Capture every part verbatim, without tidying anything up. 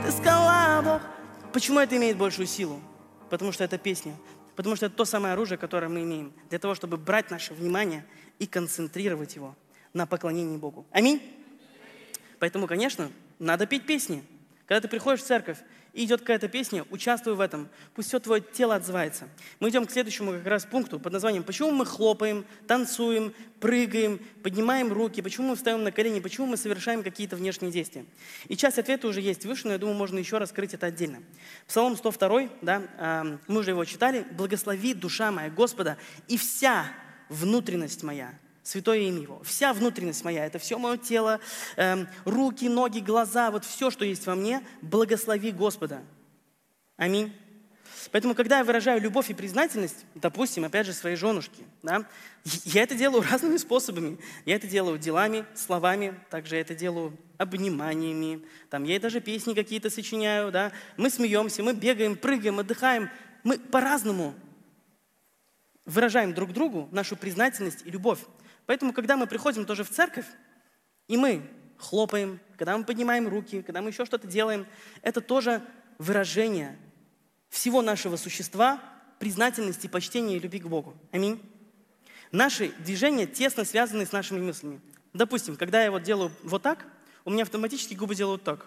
Ты скала, Бог. Почему это имеет большую силу? Потому что это песня. Потому что это то самое оружие, которое мы имеем. Для того, чтобы брать наше внимание и концентрировать его на поклонении Богу. Аминь? Поэтому, конечно, надо петь песни. Когда ты приходишь в церковь, и идет какая-то песня, участвуй в этом. Пусть все твое тело отзывается. Мы идем к следующему как раз пункту под названием «Почему мы хлопаем, танцуем, прыгаем, поднимаем руки, почему мы встаем на колени, почему мы совершаем какие-то внешние действия». И часть ответа уже есть выше, но я думаю, можно еще раскрыть это отдельно. Псалом сто два, да, мы уже его читали. «Благослови душа моя Господа, и вся внутренность моя». Святое имя Его. Вся внутренность моя, это все мое тело, э, руки, ноги, глаза, вот все, что есть во мне, благослови Господа. Аминь. Поэтому, когда я выражаю любовь и признательность, допустим, опять же, своей женушке, да, я это делаю разными способами. Я это делаю делами, словами, также я это делаю обниманиями, там, я даже песни какие-то сочиняю, да. Мы смеемся, мы бегаем, прыгаем, отдыхаем. Мы по-разному выражаем друг другу нашу признательность и любовь. Поэтому, когда мы приходим тоже в церковь, и мы хлопаем, когда мы поднимаем руки, когда мы еще что-то делаем, это тоже выражение всего нашего существа, признательности, почтения и любви к Богу. Аминь. Наши движения тесно связаны с нашими мыслями. Допустим, когда я вот делаю вот так, у меня автоматически губы делают так.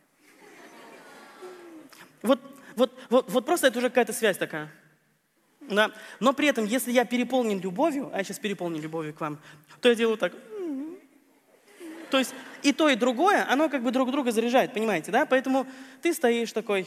Вот, вот, вот, вот просто это уже какая-то связь такая. Да. Но при этом, если я переполнен любовью, а я сейчас переполнен любовью к вам, то я делаю так. То есть и то, и другое, оно как бы друг друга заряжает, понимаете, да? Поэтому ты стоишь такой.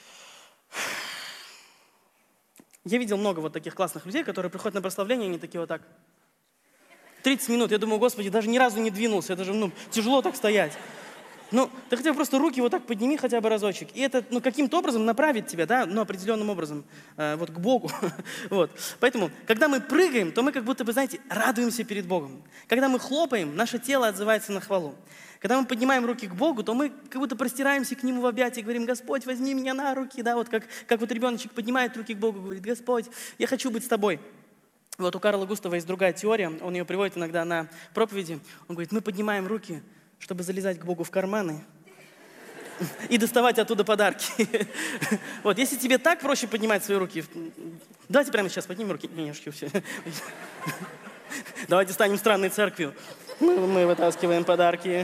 Я видел много вот таких классных людей, которые приходят на прославление, они такие вот так. тридцать минут, я думаю, Господи, даже ни разу не двинулся, это же ну, тяжело так стоять. Ну, ты хотя бы просто руки вот так подними хотя бы разочек. И это ну, каким-то образом направит тебя, да, ну, определенным образом, э, вот к Богу. Вот. Поэтому, когда мы прыгаем, то мы как будто бы, знаете, радуемся перед Богом. Когда мы хлопаем, наше тело отзывается на хвалу. Когда мы поднимаем руки к Богу, то мы как будто простираемся к Нему в объятия и говорим: Господь, возьми меня на руки, да, вот как, как вот ребеночек поднимает руки к Богу и говорит: Господь, я хочу быть с Тобой. Вот у Карла Густава есть другая теория, он ее приводит иногда на проповеди. Он говорит: мы поднимаем руки, чтобы залезать к Богу в карманы и доставать оттуда подарки. Вот, если тебе так проще поднимать свои руки, давайте прямо сейчас поднимем руки. Немножко все. Давайте станем странной церковью. Мы, мы вытаскиваем подарки.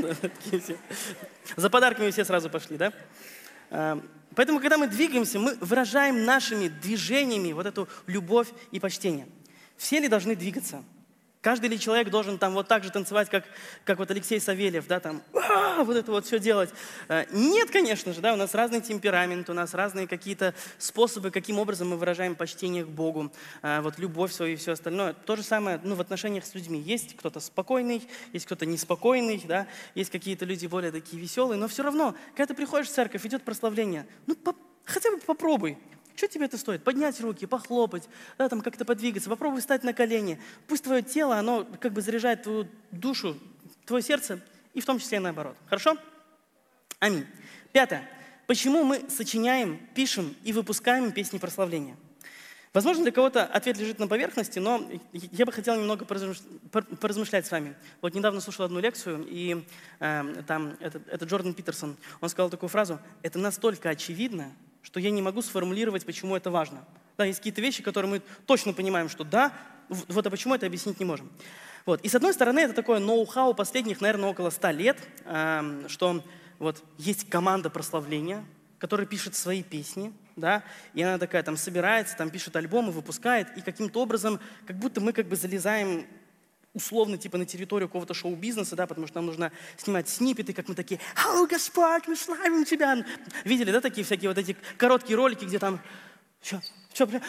За подарками все сразу пошли, да? Поэтому, когда мы двигаемся, мы выражаем нашими движениями вот эту любовь и почтение. Все ли должны двигаться? Каждый ли человек должен там вот так же танцевать, как, как вот Алексей Савельев, да, там, вот это вот все делать? Нет, конечно же, да, у нас разный темперамент, у нас разные какие-то способы, каким образом мы выражаем почтение к Богу, вот любовь свою и все остальное. То же самое, ну, в отношениях с людьми. Есть кто-то спокойный, есть кто-то неспокойный, да, есть какие-то люди более такие веселые, но все равно, когда ты приходишь в церковь, идет прославление, ну, по, хотя бы попробуй. Что тебе это стоит? Поднять руки, похлопать, да, там как-то подвигаться, попробуй встать на колени. Пусть твое тело, оно как бы заряжает твою душу, твое сердце, и в том числе и наоборот. Хорошо? Аминь. Пятое. Почему мы сочиняем, пишем и выпускаем песни прославления? Возможно, для кого-то ответ лежит на поверхности, но я бы хотел немного поразмышлять с вами. Вот недавно слушал одну лекцию, и э, там этот, этот Джордан Питерсон, он сказал такую фразу: «Это настолько очевидно, что я не могу сформулировать, почему это важно». Да, есть какие-то вещи, которые мы точно понимаем, что да, вот а почему это объяснить не можем. Вот. И с одной стороны, это такое ноу-хау последних, наверное, около ста лет, э, что вот есть команда прославления, которая пишет свои песни, да, и она такая там собирается, там пишет альбомы, выпускает, и каким-то образом, как будто мы как бы залезаем условно, типа, на территорию какого-то шоу-бизнеса, да, потому что нам нужно снимать сниппеты, как мы такие: «О, Господь, мы славим Тебя!» Видели, да, такие всякие вот эти короткие ролики, где там что, что, прям,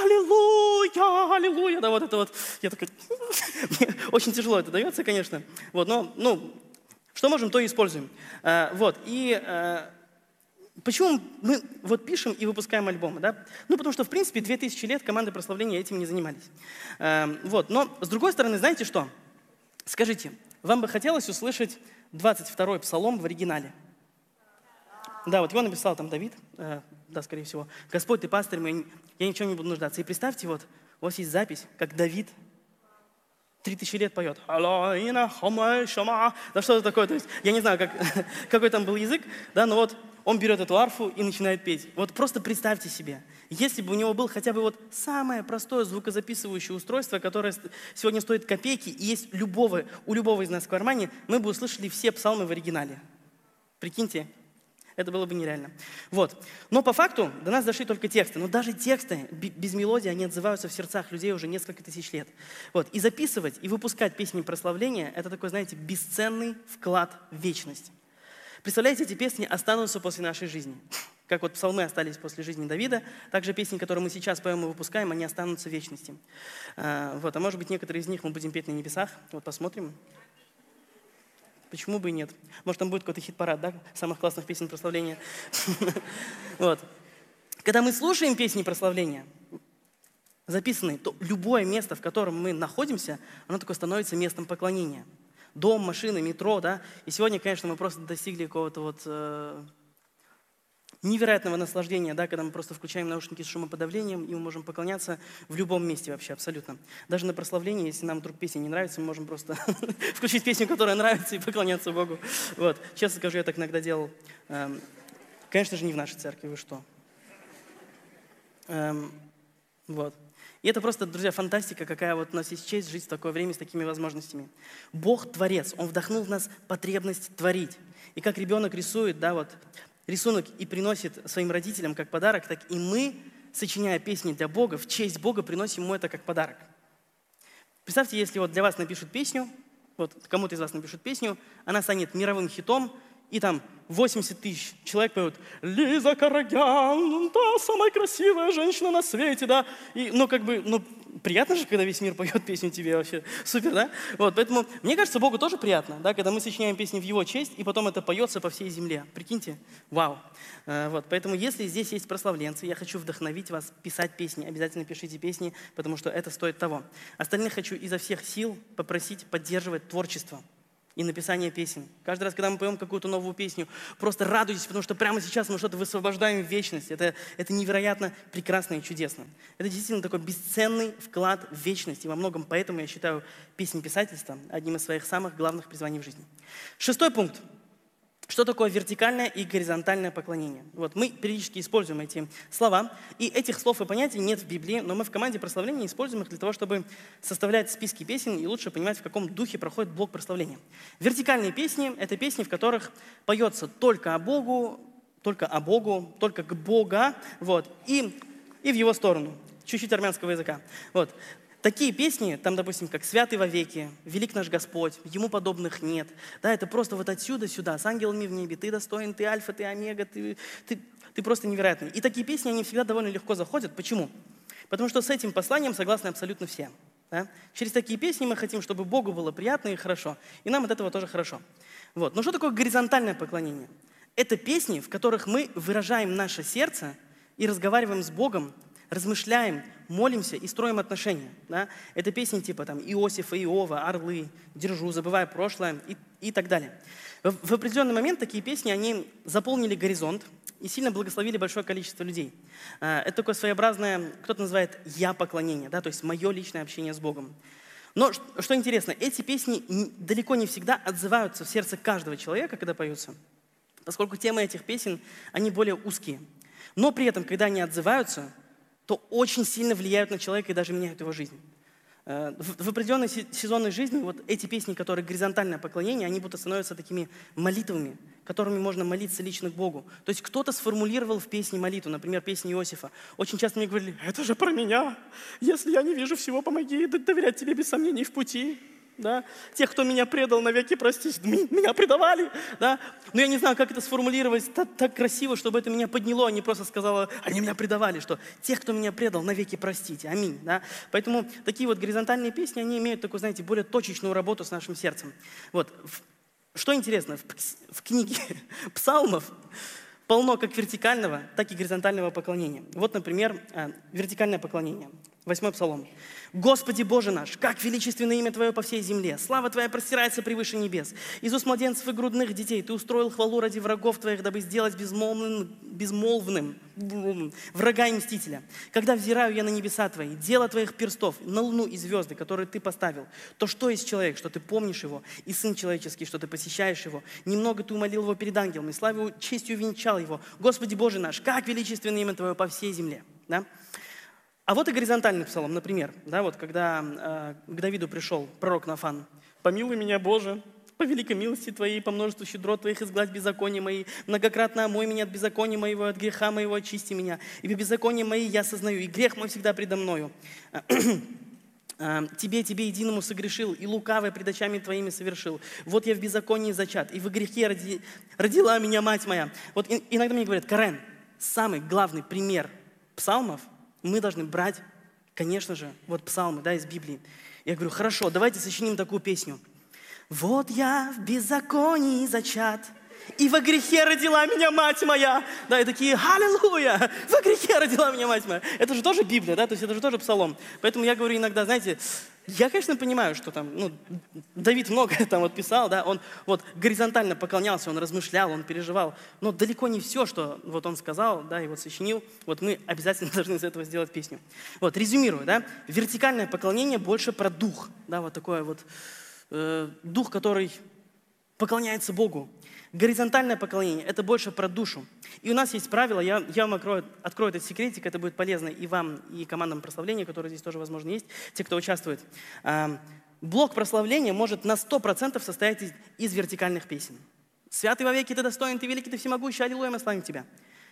аллилуйя, аллилуйя, да, вот это вот. Я такой, мне очень тяжело это дается, конечно, вот, но, ну, что можем, то и используем. А, вот, и а, почему мы вот пишем и выпускаем альбомы, да? Ну, потому что, в принципе, две тысячи лет команды прославления этим не занимались. А, вот, но, с другой стороны, знаете что? Скажите, вам бы хотелось услышать двадцать второй псалом в оригинале? Да, вот его написал там Давид, э, да, скорее всего. «Господь, Ты пастырь мой, я ни в чем не буду нуждаться». И представьте, вот, у вас есть запись, как Давид три тысячи лет поет. Да что это такое? То есть, я не знаю, как, какой там был язык, да, но вот он берет эту арфу и начинает петь. Вот просто представьте себе, если бы у него было хотя бы вот самое простое звукозаписывающее устройство, которое сегодня стоит копейки, и есть любого, у любого из нас в кармане, мы бы услышали все псалмы в оригинале. Прикиньте, это было бы нереально. Вот. Но по факту до нас дошли только тексты. Но даже тексты без мелодии, они отзываются в сердцах людей уже несколько тысяч лет. Вот. И записывать, и выпускать песни прославления – это такой, знаете, бесценный вклад в вечность. Представляете, эти песни останутся после нашей жизни. Как вот псалмы остались после жизни Давида, также песни, которые мы сейчас поем и выпускаем, они останутся в вечности. А, вот. а может быть, некоторые из них мы будем петь на небесах. Вот посмотрим. Почему бы и нет? Может, там будет какой-то хит-парад, да, самых классных песен прославления. Вот. Когда мы слушаем песни прославления, записанные, то любое место, в котором мы находимся, оно такое становится местом поклонения. Дом, машина, метро, да. И сегодня, конечно, мы просто достигли какого-то вот э, невероятного наслаждения, да, когда мы просто включаем наушники с шумоподавлением, и мы можем поклоняться в любом месте вообще, абсолютно. Даже на прославлении, если нам вдруг песня не нравится, мы можем просто включить песню, которая нравится, и поклоняться Богу. Вот. Честно скажу, я так иногда делал. Эм, конечно же, не в нашей церкви, вы что? Эм, вот. И это просто, друзья, фантастика, какая вот у нас есть честь жить в такое время с такими возможностями. Бог – Творец, Он вдохнул в нас потребность творить. И как ребенок рисует, да, вот, рисунок и приносит своим родителям как подарок, так и мы, сочиняя песни для Бога, в честь Бога приносим Ему это как подарок. Представьте, если вот для вас напишут песню, вот кому-то из вас напишут песню, она станет мировым хитом, и там восемьдесят тысяч человек поют «Лиза Карагян, да, самая красивая женщина на свете», да. И, ну, как бы, ну, приятно же, когда весь мир поет песню тебе вообще. Супер, да? Вот, поэтому, мне кажется, Богу тоже приятно, да, когда мы сочиняем песни в Его честь, и потом это поется по всей земле. Прикиньте, вау. А, вот, поэтому, если здесь есть прославленцы, я хочу вдохновить вас писать песни. Обязательно пишите песни, потому что это стоит того. Остальных хочу изо всех сил попросить поддерживать творчество и написание песен. Каждый раз, когда мы поем какую-то новую песню, просто радуйтесь, потому что прямо сейчас мы что-то высвобождаем в вечность. Это, это невероятно прекрасно и чудесно. Это действительно такой бесценный вклад в вечность. И во многом поэтому я считаю песнь писательства одним из своих самых главных призваний в жизни. Шестой пункт. Что такое вертикальное и горизонтальное поклонение? Вот мы периодически используем эти слова, и этих слов и понятий нет в Библии, но мы в команде прославления используем их для того, чтобы составлять списки песен и лучше понимать, в каком духе проходит блок прославления. Вертикальные песни – это песни, в которых поется только о Богу, только о Богу, только к Бога, вот, и, и в Его сторону. Чуть-чуть армянского языка. Вот. Такие песни, там, допустим, как «Святый вовеки», «Велик наш Господь», «Ему подобных нет». Да, это просто вот отсюда сюда, с ангелами в небе. Ты достоин, ты альфа, ты омега, ты, ты, ты просто невероятный. И такие песни, они всегда довольно легко заходят. Почему? Потому что с этим посланием согласны абсолютно все. Да? Через такие песни мы хотим, чтобы Богу было приятно и хорошо. И нам от этого тоже хорошо. Вот. Но что такое горизонтальное поклонение? Это песни, в которых мы выражаем наше сердце и разговариваем с Богом, размышляем, молимся и строим отношения. Да? Это песни типа там, Иосифа, Иова, Орлы, Держу, Забывая прошлое и, и так далее. В, в определенный момент такие песни, они заполнили горизонт и сильно благословили большое количество людей. Это такое своеобразное, кто-то называет «я-поклонение», да? То есть мое личное общение с Богом. Но что интересно, эти песни далеко не всегда отзываются в сердце каждого человека, когда поются, поскольку темы этих песен, они более узкие. Но при этом, когда они отзываются, то очень сильно влияют на человека и даже меняют его жизнь. В, в определенной сезонной жизни вот эти песни, которые горизонтальное поклонение, они будто становятся такими молитвами, которыми можно молиться лично к Богу. То есть кто-то сформулировал в песне молитву, например, песня Иосифа. Очень часто мне говорили: это же про меня. Если я не вижу всего, помоги доверять тебе без сомнений в пути. Да? Тех, кто меня предал, навеки прости. Меня предавали. Да? Но я не знаю, как это сформулировать так, так красиво, чтобы это меня подняло, а не просто сказала: они меня предавали, что тех, кто меня предал, навеки простите. Аминь. Да? Поэтому такие вот горизонтальные песни, они имеют такую, знаете, более точечную работу с нашим сердцем. Вот. Что интересно, в, в книге псалмов полно как вертикального, так и горизонтального поклонения. Вот, например, вертикальное поклонение. Восьмой псалом. «Господи Боже наш, как величественно имя Твое по всей земле! Слава Твоя простирается превыше небес! Из уст младенцев и грудных детей Ты устроил хвалу ради врагов Твоих, дабы сделать безмолвным, безмолвным врага и мстителя. Когда взираю я на небеса Твои, дело Твоих перстов, на луну и звезды, которые Ты поставил, то что есть человек, что Ты помнишь его, и сын человеческий, что Ты посещаешь его? Немного Ты умолил его перед ангелами, славою, честью венчал его. Господи Боже наш, как величественно имя Твое по всей земле!» Да? А вот и горизонтальный псалом, например, да, вот когда э, к Давиду пришел пророк Нафан. «Помилуй меня, Боже, по великой милости Твоей, по множеству щедрот Твоих изгладь беззакония мои, многократно омой меня от беззакония моего, от греха моего очисти меня, ибо беззаконие мои я сознаю, и грех мой всегда предо мною. Тебе, Тебе единому согрешил, и лукавое пред очами Твоими совершил. Вот я в беззаконии зачат, и во грехе роди, родила меня мать моя». Вот иногда мне говорят: «Карен, самый главный пример псалмов мы должны брать, конечно же, вот псалмы, да, из Библии». Я говорю: хорошо, давайте сочиним такую песню. «Вот я в беззаконии зачат, и во грехе родила меня мать моя». Да, и такие: «Аллилуйя! Во грехе родила меня мать моя». Это же тоже Библия, да, то есть это же тоже псалом. Поэтому я говорю иногда, знаете, я, конечно, понимаю, что там, ну, Давид многое там вот писал, да, он вот горизонтально поклонялся, он размышлял, он переживал, но далеко не все, что вот он сказал, да, и вот сочинил, вот мы обязательно должны из этого сделать песню. Вот, резюмирую, да, вертикальное поклонение больше про дух, да, вот такое вот, э, дух, который поклоняется Богу. Горизонтальное поклонение – это больше про душу. И у нас есть правило, я, я вам открою, открою этот секретик, это будет полезно и вам, и командам прославления, которые здесь тоже, возможно, есть, те, кто участвует. А, блок прославления может на сто процентов состоять из, из вертикальных песен. «Святый вовеки Ты достоин, Ты великий, Ты всемогущий, аллилуйя, мы славим Тебя».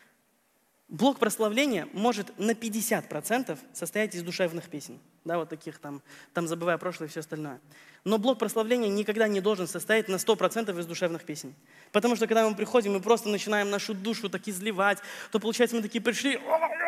Блок прославления может на пятьдесят процентов состоять из душевных песен. Да, вот таких там, там забывая прошлое и все остальное. Но блок прославления никогда не должен состоять на сто процентов из душевных песен. Потому что когда мы приходим, мы просто начинаем нашу душу так изливать, то получается мы такие пришли,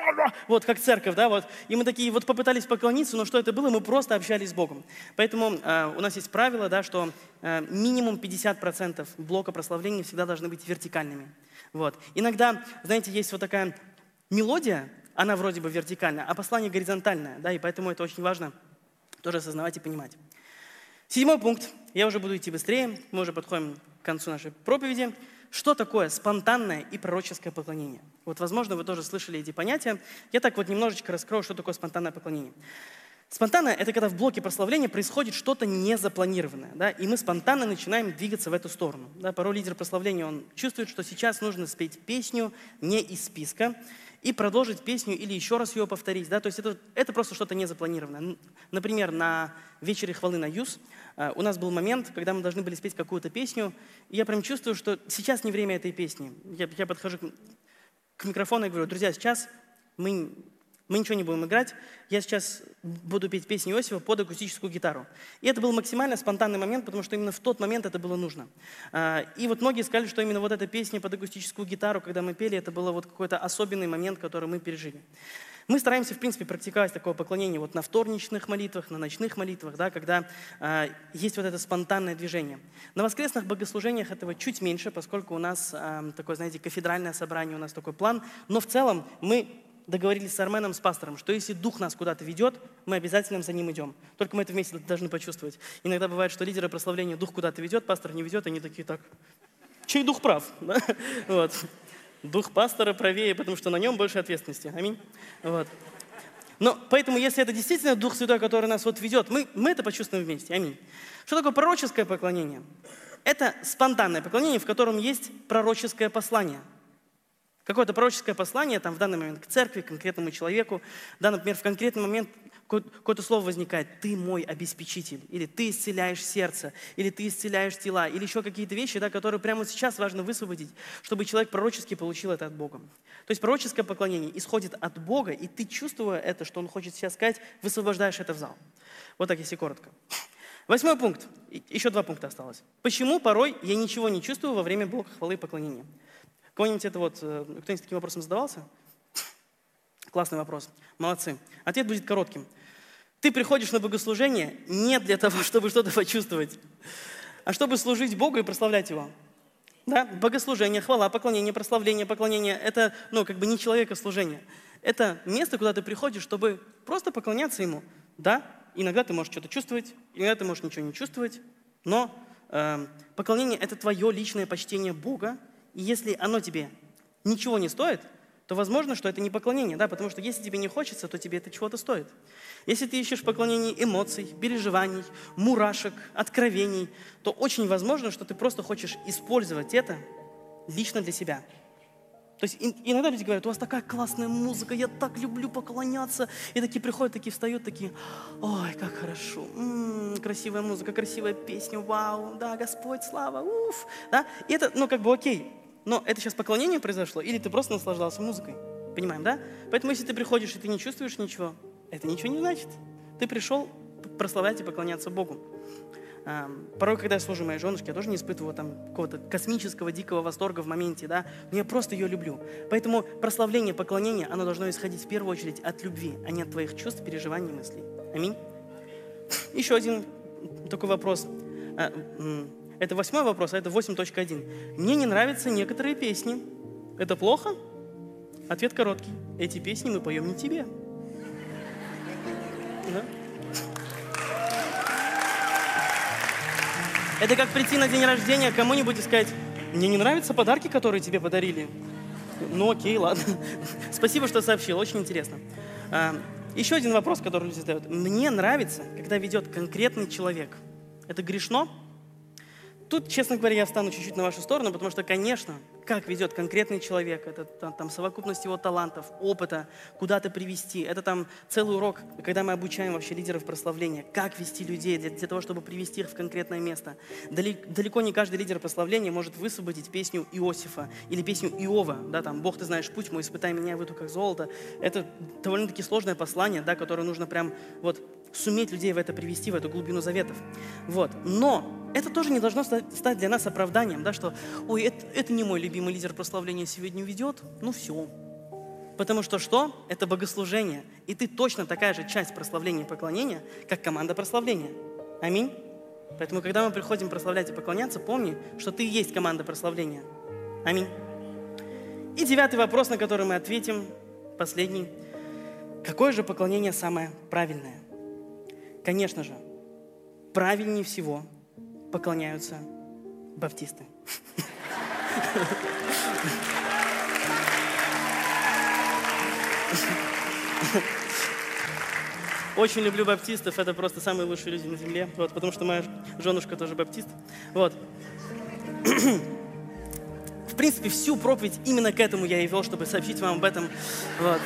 вот как церковь, да, вот, и мы такие вот попытались поклониться, но что это было? Мы просто общались с Богом. Поэтому э, у нас есть правило, да, что э, минимум пятьдесят процентов блока прославления всегда должны быть вертикальными. Вот. Иногда, знаете, есть вот такая мелодия, она вроде бы вертикальная, а послание горизонтальное, да, и поэтому это очень важно тоже осознавать и понимать. Седьмой пункт, я уже буду идти быстрее, мы уже подходим к концу нашей проповеди. Что такое спонтанное и пророческое поклонение? Вот, возможно, вы тоже слышали эти понятия. Я так вот немножечко раскрою, что такое спонтанное поклонение. Спонтанно – это когда в блоке прославления происходит что-то незапланированное, да, и мы спонтанно начинаем двигаться в эту сторону. Да. Порой лидер прославления, он чувствует, что сейчас нужно спеть песню не из списка и продолжить песню или еще раз ее повторить. Да. То есть это, это просто что-то незапланированное. Например, на вечере хвалы на ЮС э, у нас был момент, когда мы должны были спеть какую-то песню, и я прям чувствую, что сейчас не время этой песни. Я, я подхожу к, к микрофону и говорю: друзья, сейчас мы... Мы ничего не будем играть. Я сейчас буду петь песню Иосифа под акустическую гитару. И это был максимально спонтанный момент, потому что именно в тот момент это было нужно. И вот многие сказали, что именно вот эта песня под акустическую гитару, когда мы пели, это был вот какой-то особенный момент, который мы пережили. Мы стараемся, в принципе, практиковать такое поклонение вот на вторничных молитвах, на ночных молитвах, да, когда э, есть вот это спонтанное движение. На воскресных богослужениях этого чуть меньше, поскольку у нас э, такое, знаете, кафедральное собрание, у нас такой план. Но в целом мы договорились с Арменом, с пастором, что если Дух нас куда-то ведет, мы обязательно за ним идем. Только мы это вместе должны почувствовать. Иногда бывает, что лидеры прославления Дух куда-то ведет, пастор не ведет, они такие: так, чей Дух прав? Да? Вот. Дух пастора правее, потому что на нем больше ответственности. Аминь. Вот. Но поэтому, если это действительно Дух Святой, который нас вот ведет, мы, мы это почувствуем вместе. Аминь. Что такое пророческое поклонение? Это спонтанное поклонение, в котором есть пророческое послание. Какое-то пророческое послание там в данный момент к церкви, к конкретному человеку. Да, например, в конкретный момент какое-то слово возникает: «Ты мой обеспечитель», или «Ты исцеляешь сердце», или «Ты исцеляешь тела», или еще какие-то вещи, да, которые прямо сейчас важно высвободить, чтобы человек пророчески получил это от Бога. То есть пророческое поклонение исходит от Бога, и ты, чувствуя это, что Он хочет сейчас сказать, высвобождаешь это в зал. Вот так, если коротко. Восьмой пункт. Еще два пункта осталось. Почему порой я ничего не чувствую во время блока хвалы и поклонения? Кого-нибудь это вот, кто-нибудь таким вопросом задавался? Классный вопрос. Молодцы. Ответ будет коротким. Ты приходишь на богослужение не для того, чтобы что-то почувствовать, а чтобы служить Богу и прославлять Его. Да? Богослужение, хвала, поклонение, прославление, поклонение – это, ну, как бы не человекослужение. Это место, куда ты приходишь, чтобы просто поклоняться Ему. Да, иногда ты можешь что-то чувствовать, иногда ты можешь ничего не чувствовать, но э, поклонение – это твое личное почтение Бога, и если оно тебе ничего не стоит, то возможно, что это не поклонение, да, потому что если тебе не хочется, то тебе это чего-то стоит. Если ты ищешь поклонение эмоций, переживаний, мурашек, откровений, то очень возможно, что ты просто хочешь использовать это лично для себя. То есть иногда люди говорят: у вас такая классная музыка, я так люблю поклоняться. И такие приходят, такие встают, такие: ой, как хорошо, м-м, красивая музыка, красивая песня, вау, да, Господь, слава, уф. Да? И это, ну, как бы окей. Но это сейчас поклонение произошло, или ты просто наслаждался музыкой? Понимаем, да? Поэтому если ты приходишь и ты не чувствуешь ничего, это ничего не значит. Ты пришел прославлять и поклоняться Богу. Порой, когда я служу моей женушке, я тоже не испытываю там какого-то космического, дикого восторга в моменте, да, но я просто ее люблю. Поэтому прославление, поклонение, оно должно исходить в первую очередь от любви, а не от твоих чувств, переживаний, мыслей. Аминь. Еще один такой вопрос. Это восьмой вопрос, а это восемь точка один. Мне не нравятся некоторые песни. Это плохо? Ответ короткий. Эти песни мы поем не тебе. Да? Это как прийти на день рождения кому-нибудь и сказать: мне не нравятся подарки, которые тебе подарили. Ну окей, ладно. Спасибо, что сообщил, очень интересно. А, еще один вопрос, который люди задают. Мне нравится, когда ведет конкретный человек. Это грешно? Тут, честно говоря, я встану чуть-чуть на вашу сторону, потому что, конечно, как ведет конкретный человек, это там, там совокупность его талантов, опыта, куда-то привести. Это там целый урок, когда мы обучаем вообще лидеров прославления, как вести людей для, для того, чтобы привести их в конкретное место. Дали, далеко не каждый лидер прославления может высвободить песню Иосифа или песню Иова, да, там, «Бог, ты знаешь путь мой, испытай меня, я выйду как золото». Это довольно-таки сложное послание, да, которое нужно прям вот суметь людей в это привести, в эту глубину заветов. Вот. Но это тоже не должно стать для нас оправданием, да, что «Ой, это, это не мой любимый лидер прославления сегодня ведет, ну все». Потому что что? Это богослужение. И ты точно такая же часть прославления и поклонения, как команда прославления. Аминь. Поэтому, когда мы приходим прославлять и поклоняться, помни, что ты и есть команда прославления. Аминь. И девятый вопрос, на который мы ответим, последний. Какое же поклонение самое правильное? Конечно же, правильнее всего поклоняются баптисты. Очень люблю баптистов, это просто самые лучшие люди на земле, вот, потому что моя женушка тоже баптист. Вот. В принципе, всю проповедь именно к этому я и вел, чтобы сообщить вам об этом. Вот.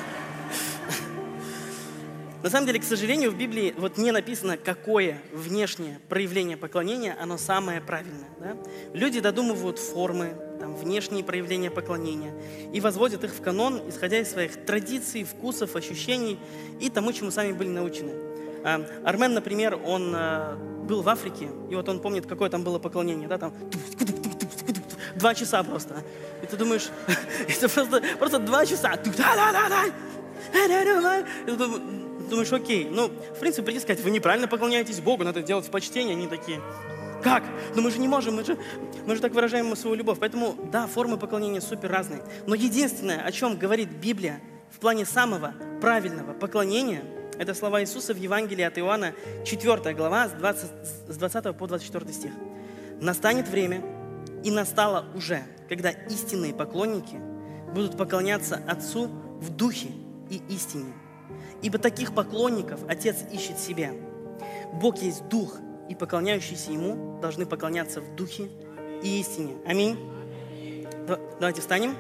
На самом деле, к сожалению, в Библии вот не написано, какое внешнее проявление поклонения, оно самое правильное. Да? Люди додумывают формы, там, внешние проявления поклонения и возводят их в канон, исходя из своих традиций, вкусов, ощущений и тому, чему сами были научены. Армен, например, он был в Африке, и вот он помнит, какое там было поклонение, да, там два часа просто. И ты думаешь, это просто, просто два часа. И ты думаешь, окей, ну, в принципе, прийти сказать: вы неправильно поклоняетесь Богу, надо делать почтение. Они такие: как? Ну мы же не можем, мы же, мы же так выражаем ему свою любовь. Поэтому, да, формы поклонения супер разные. Но единственное, о чем говорит Библия в плане самого правильного поклонения, это слова Иисуса в Евангелии от Иоанна, четвёртая глава, с двадцатого по двадцать четвёртый стих. «Настанет время, и настало уже, когда истинные поклонники будут поклоняться Отцу в духе и истине. Ибо таких поклонников Отец ищет себе. Бог есть Дух, и поклоняющиеся Ему должны поклоняться в Духе и истине». Аминь. Давайте встанем,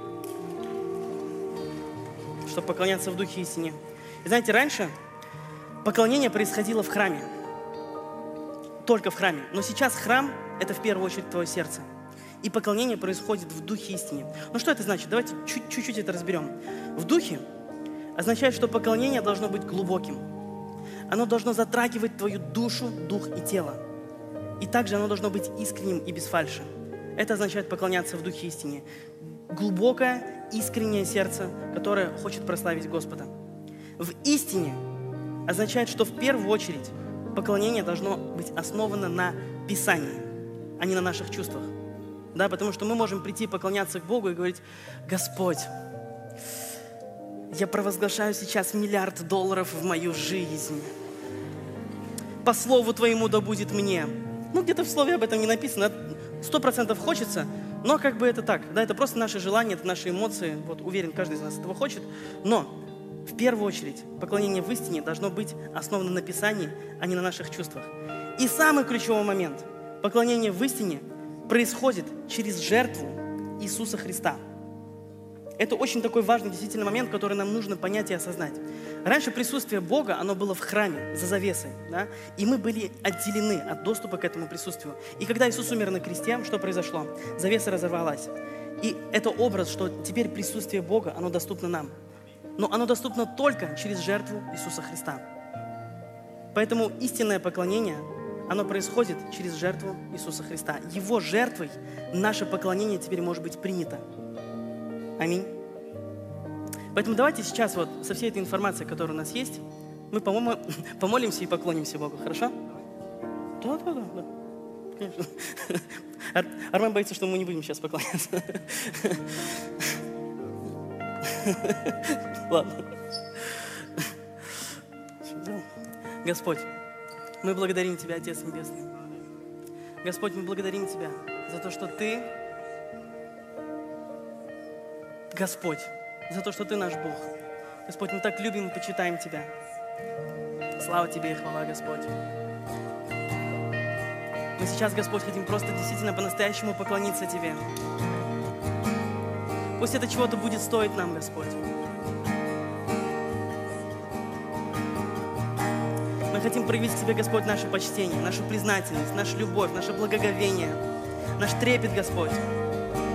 чтобы поклоняться в Духе и истине. И знаете, раньше поклонение происходило в храме. Только в храме. Но сейчас храм – это в первую очередь твое сердце. И поклонение происходит в Духе и истине. Ну что это значит? Давайте чуть-чуть это разберем. В Духе означает, что поклонение должно быть глубоким. Оно должно затрагивать твою душу, дух и тело. И также оно должно быть искренним и без фальши. Это означает поклоняться в Духе истине. Глубокое, искреннее сердце, которое хочет прославить Господа. В истине означает, что в первую очередь поклонение должно быть основано на Писании, а не на наших чувствах. Да, потому что мы можем прийти поклоняться к Богу и говорить: Господь, Я провозглашаю сейчас миллиард долларов в мою жизнь. По слову Твоему да будет мне. Ну, где-то в слове об этом не написано. Сто процентов хочется, но как бы это так. Да, это просто наше желание, это наши эмоции. Вот уверен, каждый из нас этого хочет. Но в первую очередь поклонение в истине должно быть основано на Писании, а не на наших чувствах. И самый ключевой момент. Поклонение в истине происходит через жертву Иисуса Христа. Это очень такой важный действительно момент, который нам нужно понять и осознать. Раньше присутствие Бога, оно было в храме, за завесой, да? И мы были отделены от доступа к этому присутствию. И когда Иисус умер на кресте, что произошло? Завеса разорвалась. И это образ, что теперь присутствие Бога, оно доступно нам. Но оно доступно только через жертву Иисуса Христа. Поэтому истинное поклонение, оно происходит через жертву Иисуса Христа. Его жертвой наше поклонение теперь может быть принято. Аминь. Поэтому давайте сейчас вот со всей этой информацией, которая у нас есть, мы помо- помолимся и поклонимся Богу, хорошо? Да, да, да, да. Конечно. Ар- Армен боится, что мы не будем сейчас поклоняться. Ладно. Господь, мы благодарим Тебя, Отец Небесный. Господь, мы благодарим Тебя за то, что Ты Господь, за то, что Ты наш Бог. Господь, мы так любим и почитаем Тебя. Слава Тебе и хвала, Господь. Мы сейчас, Господь, хотим просто действительно по-настоящему поклониться Тебе. Пусть это чего-то будет стоить нам, Господь. Мы хотим проявить к Тебе, Господь, наше почтение, нашу признательность, нашу любовь, наше благоговение, наш трепет, Господь.